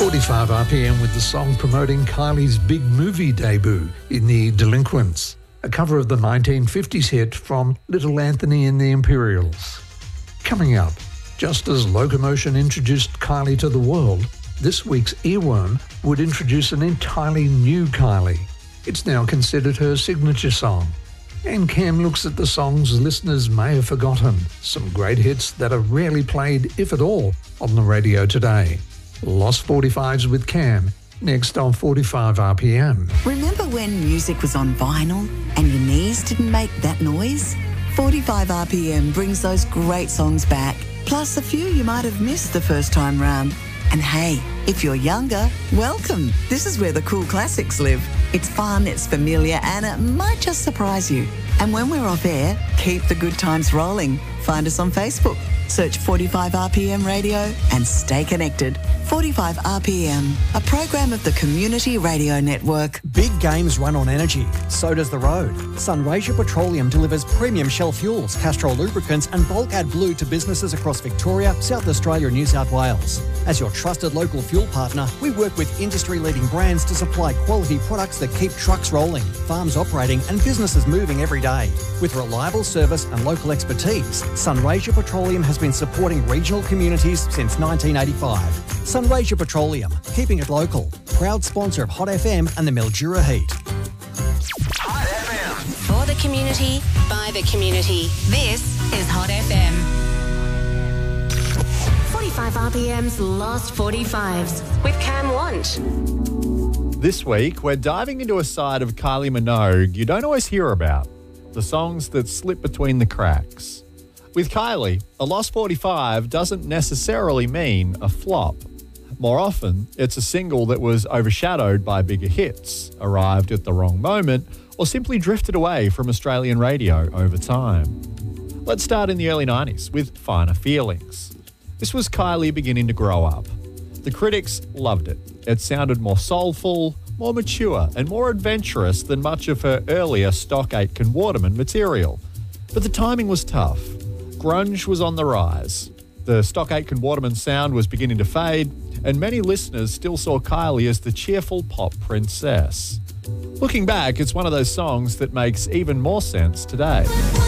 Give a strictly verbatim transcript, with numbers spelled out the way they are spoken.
forty-five R P M with the song promoting Kylie's big movie debut in The Delinquents, a cover of the nineteen fifties hit from Little Anthony and the Imperials. Coming up, just as Locomotion introduced Kylie to the world, this week's Earworm would introduce an entirely new Kylie. It's now considered her signature song. And Cam looks at the songs listeners may have forgotten, some great hits that are rarely played, if at all, on the radio today. Lost forty-fives with Cam, next on forty-five R P M. Remember when music was on vinyl and your knees didn't make that noise? forty-five R P M brings those great songs back, plus a few you might have missed the first time round. And hey, if you're younger, welcome. This is where the cool classics live. It's fun, it's familiar, and it might just surprise you. And when we're off air, keep the good times rolling. Find us on Facebook. Search forty-five R P M Radio and stay connected. forty-five R P M, a program of the Community Radio Network. Big games run on energy. So does the road. Sunraysia Petroleum delivers premium Shell fuels, Castrol lubricants and bulk AdBlue to businesses across Victoria, South Australia and New South Wales. As your trusted local fuel partner, we work with industry-leading brands to supply quality products that keep trucks rolling, farms operating and businesses moving every day. With reliable service and local expertise, Sunraysia Petroleum has been supporting regional communities since nineteen eighty-five. Sunraysia Petroleum, keeping it local. Proud sponsor of Hot F M and the Mildura Heat. Hot F M. For the community, by the community. This is Hot F M. forty-five R P M's Lost forty-fives with Cam Want. This week, we're diving into a side of Kylie Minogue you don't always hear about. The songs that slip between the cracks. With Kylie, a Lost forty-five doesn't necessarily mean a flop. More often, it's a single that was overshadowed by bigger hits, arrived at the wrong moment, or simply drifted away from Australian radio over time. Let's start in the early nineties with Finer Feelings. This was Kylie beginning to grow up. The critics loved it. It sounded more soulful, more mature, and more adventurous than much of her earlier Stock Aitken Waterman material. But the timing was tough. Grunge was on the rise. The Stock Aitken Waterman sound was beginning to fade, and many listeners still saw Kylie as the cheerful pop princess. Looking back, it's one of those songs that makes even more sense today.